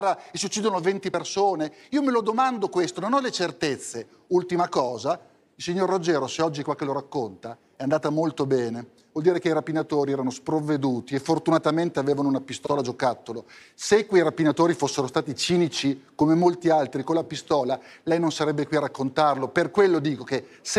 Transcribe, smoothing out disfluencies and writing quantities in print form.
e si uccidono 20 persone? Io me lo domando questo, non ho le certezze. Ultima cosa, il signor Roggero, se oggi qua che lo racconta, è andata molto bene. Vuol dire che i rapinatori erano sprovveduti e fortunatamente avevano una pistola giocattolo. Se quei rapinatori fossero stati cinici, come molti altri, con la pistola, lei non sarebbe qui a raccontarlo. Per quello dico che se